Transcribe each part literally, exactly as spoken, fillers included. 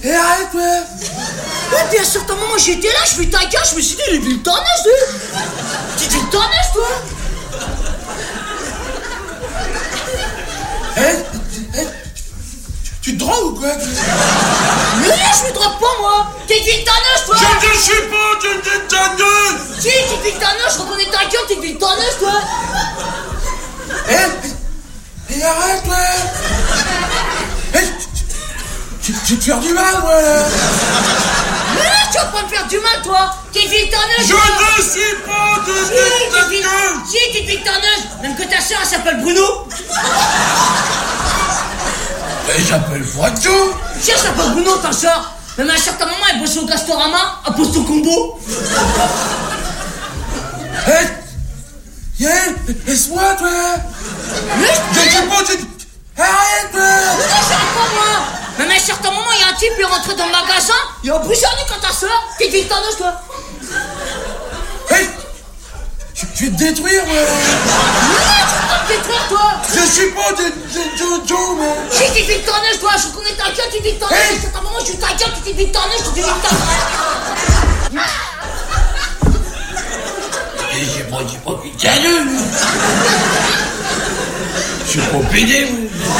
Et arrête, ouais. Oui, puis à un certain moment, j'étais là, je fais ta gueule, je me suis dit, il est venu le tonnage, lui. Tu dis le tonnage, toi. Eh, eh, tu te drogues ou quoi? Mais là, je me drogue pas, moi. T'es dit le tonnage, toi. Je ne suis pas, tu me dis ta gueule. Si, tu dis le tonnage, je reconnais ta gueule, t'es dit le tonnage, toi. Eh, et arrête, ouais. Eh, tu tu te fais du mal, ouais. Mais là, tu vas pas me faire du mal, toi. T'es dit le tonnage, Je toi. ne suis pas de Si, ta t'es dit- gueule. Si, t'es dit le tonnage. Même que ta soeur, elle s'appelle Bruno. Elle s'appelle Voiture. Si, elle s'appelle Bruno, ta soeur. Même à un certain moment, elle bosse au Castorama, à Posto Combo. Eh, yeah, laisse-moi, toi. Mais Je ne suis pas, tu... Arrête, Mais ouais. non, j'arrête pas, moi. Même à un certain moment, il y a un type, il est rentré dans le magasin, il a bouché à nu quand ta soeur. T'es dit le tonnage, toi. Hey, je je vais te détruire, ouais. Mais non, tu vas pas me détruire, toi. Je suis pas de, de Jojo, mais... Si, t'es dit le tonnage, toi. Je reconnais ta gueule, t'es dit le tonnage. Hey. À un certain moment, je suis ta gueule, t'es dit le tonnage, t'es dit le tonnage. Et j'ai pas dit pas putain de... Je suis pas pédé, moi.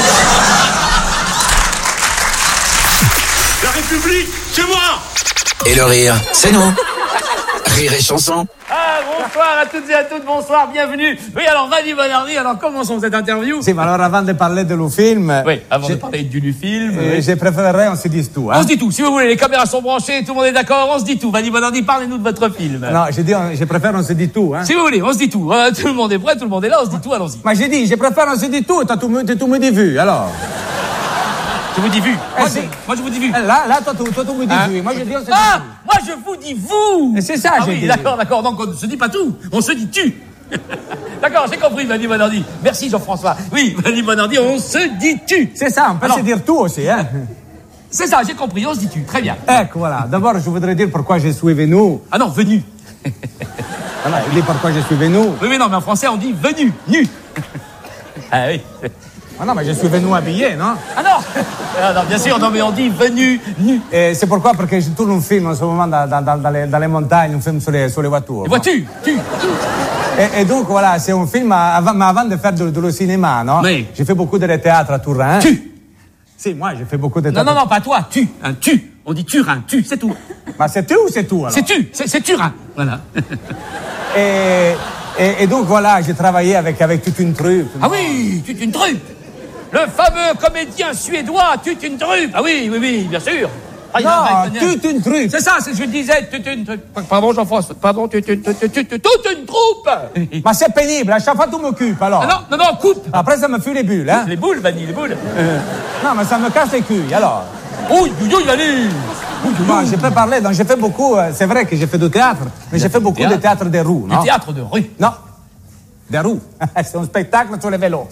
La République, c'est moi. Et le rire, c'est nous. Rire et chanson. Ah, bonsoir à toutes et à toutes, bonsoir, bienvenue. Oui, alors, Vanni Bonardi, alors commençons cette interview. Sì, ma allora avant de parler de le film, Oui, avant je, de parler du, du film. euh, oui. je préférerais on se dise tout. On Hein? se dit tout, si vous voulez, les caméras sont branchées, tout le monde est d'accord, on se dit tout. Vanni Bonardi, parlez-nous de votre film. Non, je dis, on- je préfère on se dit tout. Hein? Si vous voulez, on se dit tout. Euh, tout le monde est prêt, tout le monde est là, on se dit tout, allons-y. Mais j'ai dit, je préfère on se dit tout, t'as tout, me- t'as tout me dit vu, alors. Je vous dis vu. Moi, si. je, moi, je vous dis vu. Là, là, toi, toi, toi, tu me dis Hein? vu. Moi, je dis on se dit Ah, tout. moi, je vous dis vous. Et c'est ça, Ah j'ai oui, dit. d'accord, d'accord. Donc, on ne se dit pas tout, on se dit tu. D'accord, j'ai compris, Vanni Bonardi. Merci, Jean-François. Oui, Vanni Bonardi, on se dit tu. C'est ça, on peut Alors, se dire tout aussi. Hein? C'est ça, j'ai compris, on se dit tu. Très bien. Ecco, voilà. D'abord, je voudrais dire pourquoi je suis venu. Ah non, venu. Voilà, il dit pourquoi je suis venu. Oui, mais non, mais en français, on dit venu, nu. Ah oui. Ah non, mais je suis venu habillé, non? Ah non. Ah non, bien sûr, non, mais on dit venu, nu. Et c'est pourquoi, parce que je tourne un film en ce moment dans, dans, dans, dans, les, dans les montagnes, un film sur les, sur les voitures. Et vois-tu, tu. Et, et donc, voilà, c'est un film, avant, mais avant de faire de, de le cinéma, non? Oui. J'ai fait beaucoup de théâtre à Turin. Tu. Si, moi, j'ai fait beaucoup de Non, théâtre. non, non, pas toi, tu. Un tu. On dit turin, tu, c'est tout. Mais c'est tu ou c'est tout, alors? C'est tu, c'est c'est turin. Voilà. Et, et, et donc, voilà, j'ai travaillé avec, avec toute une troupe. Ah oui, tu une trupe. Le fameux comédien suédois, tu une trupe. Ah oui, oui, oui, bien sûr. Ah, il y a un Non, vrai cognard. toute une troupe. C'est ça, c'est ce que je disais, tu une trupe. Pardon, Jean-François, pardon, tu tu tu tu tu toute une troupe. Mais c'est pénible, à chaque fois, tu m'occupes, alors. Ah non, non, non, coupe. Après, ça me fuit les bulles, hein? Les boules, Vanni, les boules. Non, mais ça me casse les couilles, alors. Ouh, ouh, ouh, Vanni. Bon, je peux parler, donc j'ai fait beaucoup, euh, c'est vrai que j'ai fait du théâtre, mais j'ai fait beaucoup théâtre. de théâtre des roues, Du non? théâtre de rue. Non, des roues. C'est un spectacle sur les vélos.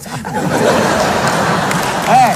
Eh.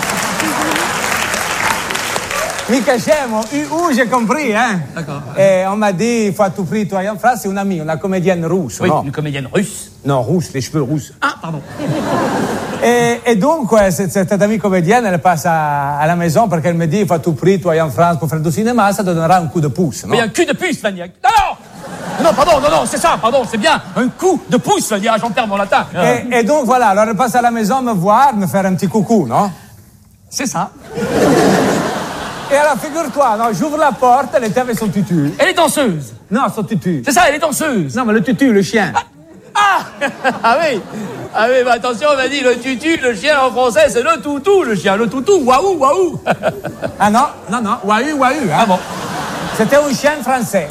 Mica scemo, où j'ai compris, hein? D'accord. Et on m'a dit, il faut à tout prix, toi, en France, c'est une amie, une comédienne russe, Oui, non? une comédienne russe. Non, rousse, les cheveux rousses. Ah, pardon. Et, et donc, ouais, cette, cette amie comédienne, elle passe à, à la maison parce qu'elle me dit, il faut à tout prix, toi, en France, pour faire du cinéma, ça te donnera un coup de pouce, non? Mais un cul de puce, Vanni. Non, non. Non, pardon, non, non, c'est ça, pardon, c'est bien. Un coup de pouce, Vanni, ah, j'en perds mon latin. Et, et donc, voilà, alors elle passe à la maison me voir, me faire un petit coucou, non? C'est ça. Et alors, figure-toi, non, j'ouvre la porte, elle était avec son tutu. Elle est danseuse. Non, son tutu. C'est ça, elle est danseuse. Non, mais le tutu, le chien. Ah Ah oui. Ah oui, mais attention, Vanni, le tutu, le chien en français, c'est le toutou, le chien, le toutou, waouh, waouh. Ah non, non, non, wahu, wahu, hein. Ah bon. C'était un chien français.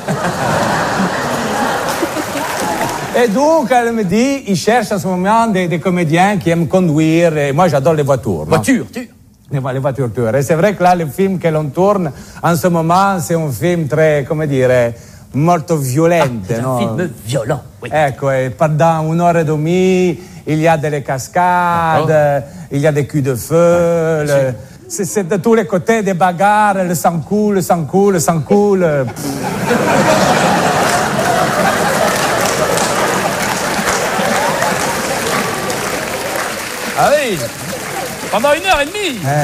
Et donc, elle me dit, il cherche en ce moment des, des comédiens qui aiment conduire, et moi j'adore les voitures. non? Voiture, tu. Les, vo- les voitures. Et c'est vrai que là, le film que l'on tourne, en ce moment, c'est un film très, come dire, molto violente, C'est un no? film violent, oui. Ecco, et pendant une heure et demie, il y a des cascades, il y a des culs de feu, le- c'est, c'est de tous les côtés des bagarres, le sang coule, le sang coule, le sang coule. Ah oui. Pendant une heure et demie.